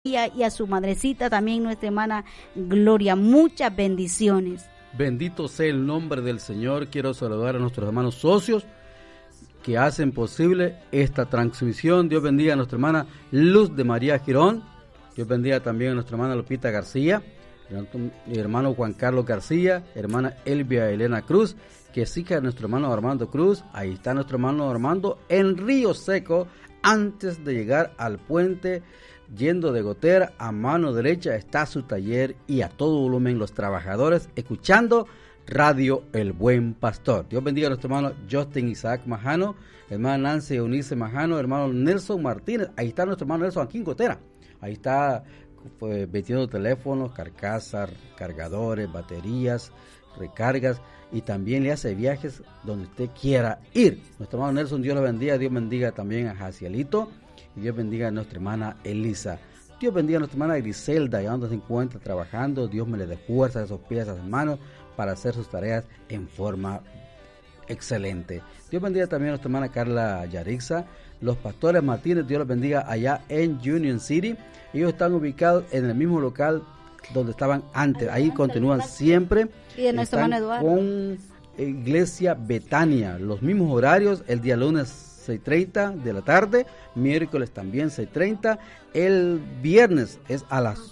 y a su madrecita también, nuestra hermana Gloria. Muchas bendiciones. Bendito sea el nombre del Señor. Quiero saludar a nuestros hermanos socios que hacen posible esta transmisión. Dios bendiga a nuestra hermana Luz de María Girón. Dios bendiga también a nuestra hermana Lupita García, hermano Juan Carlos García, hermana Elvia Elena Cruz, que es hija de nuestro hermano Armando Cruz. Ahí está nuestro hermano Armando en Río Seco, antes de llegar al puente, yendo de Gotera, a mano derecha está su taller, y a todo volumen los trabajadores escuchando Radio El Buen Pastor. Dios bendiga a nuestro hermano Justin Isaac Majano, hermana Nancy Eunice Majano, hermano Nelson Martínez. Ahí está nuestro hermano Nelson aquí en Gotera. Ahí está vendiendo teléfonos, carcasas, cargadores, baterías, recargas, y también le hace viajes donde usted quiera ir. Nuestro hermano Nelson, Dios lo bendiga. Dios bendiga también a Jacielito, y Dios bendiga a nuestra hermana Elisa. Dios bendiga a nuestra hermana Griselda, allá donde se encuentra trabajando. Dios me le dé fuerza a esos pies, a sus manos, para hacer sus tareas en forma excelente. Dios bendiga también a nuestra hermana Carla Yarixa. Los pastores Martínez, Dios los bendiga allá en Union City. Ellos están ubicados en el mismo local donde estaban antes. Ahí continúan siempre. Y de nuestro hermano Eduardo. Con Iglesia Betania. Los mismos horarios, el día lunes 6:30 de la tarde, miércoles también 6:30, el viernes es a las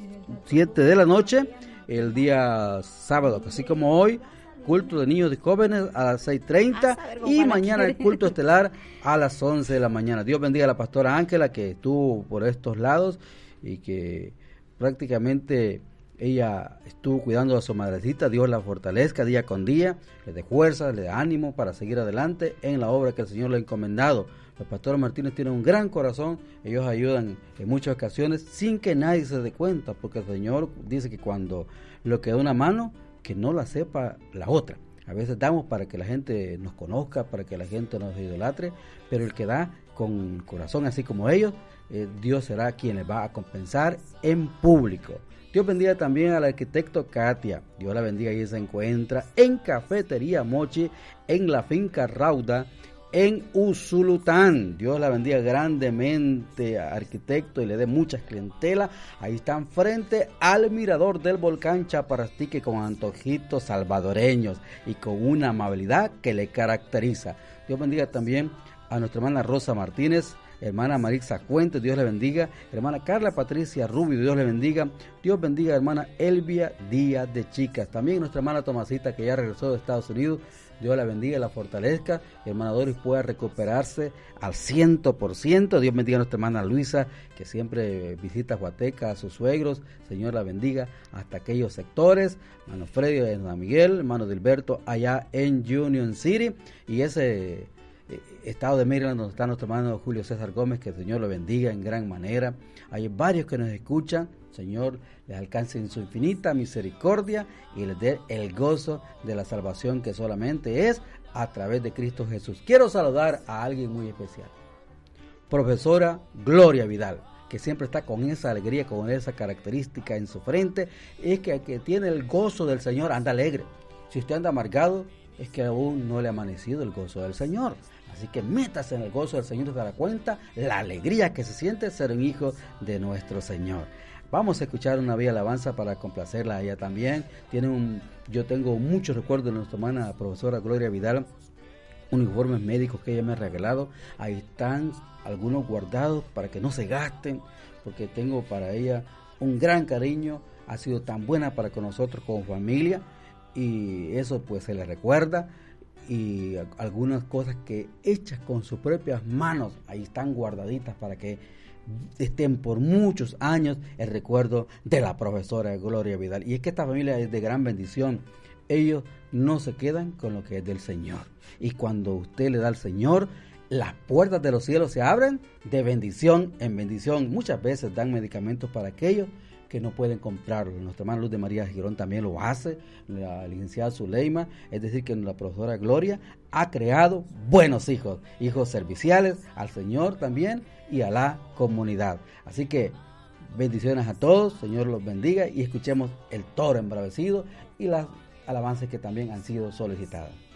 7 de la noche, el día sábado, así como hoy, culto de niños y jóvenes a las 6:30, y mañana el culto estelar a las 11 de la mañana. Dios bendiga a la pastora Ángela, que estuvo por estos lados y que prácticamente ella estuvo cuidando a su madrecita. Dios la fortalezca día con día, le dé fuerza, le dé ánimo para seguir adelante en la obra que el Señor le ha encomendado. Los pastores Martínez tienen un gran corazón. Ellos ayudan en muchas ocasiones sin que nadie se dé cuenta, porque el Señor dice que cuando lo que da una mano, que no la sepa la otra. A veces damos para que la gente nos conozca, para que la gente nos idolatre, pero el que da con corazón así como ellos, Dios será quien les va a compensar en público. Dios bendiga también al arquitecto Katia. Dios la bendiga. Y se encuentra en Cafetería Mochi, en la finca Rauda, en Usulután. Dios la bendiga grandemente, arquitecto, y le dé muchas clientelas. Ahí están frente al mirador del volcán Chaparrastique, con antojitos salvadoreños y con una amabilidad que le caracteriza. Dios bendiga también a nuestra hermana Rosa Martínez, hermana Marisa Cuentes, Dios le bendiga, hermana Carla Patricia Rubio, Dios le bendiga. Dios bendiga a hermana Elvia Díaz de Chicas, también nuestra hermana Tomasita, que ya regresó de Estados Unidos. Dios la bendiga y la fortalezca. Hermana Doris pueda recuperarse al 100%. Dios bendiga a nuestra hermana Luisa, que siempre visita Huateca a sus suegros. Señor la bendiga hasta aquellos sectores. Hermano Freddy de San Miguel, hermano Dilberto allá en Union City, y ese estado de Maryland donde está nuestro hermano Julio César Gómez. Que el Señor lo bendiga en gran manera. Hay varios que nos escuchan. Señor les alcance en su infinita misericordia y les dé el gozo de la salvación, que solamente es a través de Cristo Jesús. Quiero saludar a alguien muy especial, profesora Gloria Vidal, que siempre está con esa alegría, con esa característica en su frente. Es que tiene el gozo del Señor anda alegre. Si usted anda amargado, es que aún no le ha amanecido el gozo del Señor. Así que métase en el gozo del Señor y se dará cuenta la alegría que se siente ser un hijo de nuestro Señor. Vamos a escuchar una bella alabanza para complacerla a ella también. Yo tengo muchos recuerdos de nuestra hermana profesora Gloria Vidal, uniformes médicos que ella me ha regalado. Ahí están algunos guardados para que no se gasten, porque tengo para ella un gran cariño. Ha sido tan buena para con nosotros como familia, y eso pues se le recuerda. Y algunas cosas que hechas con sus propias manos, ahí están guardaditas para que estén por muchos años el recuerdo de la profesora Gloria Vidal. Y es que esta familia es de gran bendición. Ellos no se quedan con lo que es del Señor, y cuando usted le da al Señor, las puertas de los cielos se abren de bendición en bendición. Muchas veces dan medicamentos para aquellos que no pueden comprarlo. Nuestra hermana Luz de María Girón también lo hace, la licenciada Zuleima, es decir, que la profesora Gloria ha creado buenos hijos serviciales al Señor también y a la comunidad. Así que bendiciones a todos, Señor los bendiga, y escuchemos el toro embravecido y las alabanzas que también han sido solicitadas.